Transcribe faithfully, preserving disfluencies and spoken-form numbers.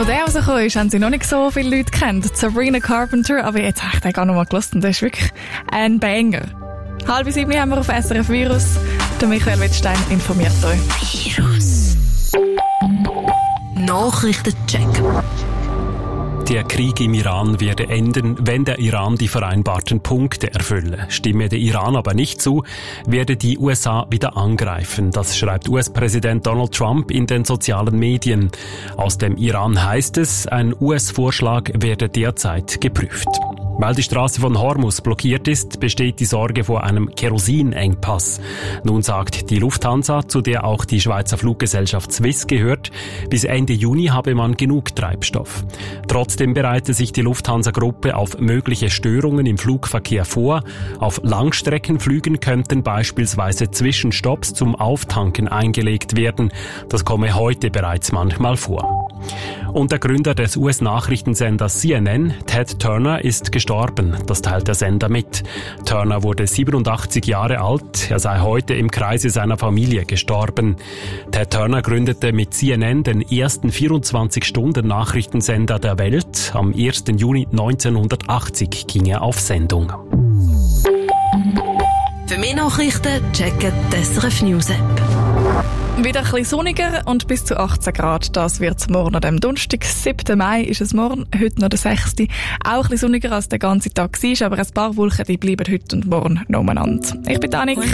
Wo der rausgekommen ist, haben sie noch nicht so viele Leute kennt. Sabrina Carpenter, aber jetzt habe ich den gar noch mal gehört und das ist wirklich ein Banger. Halb sieben haben wir auf S R F Virus. Der Michael Wettstein informiert euch. Virus. Nachrichtencheck. Der Krieg im Iran werde enden, wenn der Iran die vereinbarten Punkte erfülle. Stimme der Iran aber nicht zu, werde die U S A wieder angreifen. Das schreibt U S-Präsident Donald Trump in den sozialen Medien. Aus dem Iran heißt es, ein U S-Vorschlag werde derzeit geprüft. Weil die Straße von Hormuz blockiert ist, besteht die Sorge vor einem Kerosinengpass. Nun sagt die Lufthansa, zu der auch die Schweizer Fluggesellschaft Swiss gehört, bis Ende Juni habe man genug Treibstoff. Trotzdem bereite sich die Lufthansa-Gruppe auf mögliche Störungen im Flugverkehr vor. Auf Langstreckenflügen könnten beispielsweise Zwischenstopps zum Auftanken eingelegt werden. Das komme heute bereits manchmal vor. Und der Gründer des U S-Nachrichtensenders C N N, Ted Turner, ist gestorben. Das teilt der Sender mit. Turner wurde siebenundachtzig Jahre alt. Er sei heute im Kreise seiner Familie gestorben. Ted Turner gründete mit C N N den ersten vierundzwanzig-Stunden-Nachrichtensender der Welt. Am ersten Juni neunzehnhundertachtzig ging er auf Sendung. Für mehr Nachrichten checken die S R F News App. Wieder ein bisschen sonniger und bis zu achtzehn Grad. Das wird morgen an dem Donnerstag, siebten Mai ist es morgen, heute noch der sechste Auch ein bisschen sonniger als der ganze Tag war, aber ein paar Wolken die bleiben heute und morgen noch umeinander. Ich bin Annik.